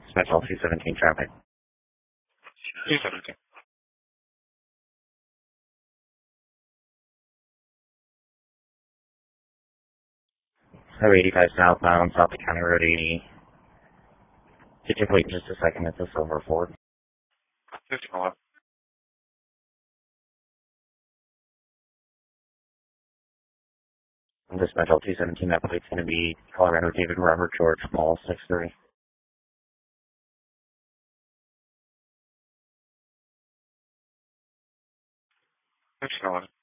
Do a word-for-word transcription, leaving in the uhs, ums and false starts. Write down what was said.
Special two seventeen traffic. two seventeen. Highway eighty-five southbound, South County Road eighty. Could you wait just a second? It's a silver Ford. fifteen eleven. And this Special two seventeen, that plate's going to be Colorado David Robert George Small six three. fifteen eleven.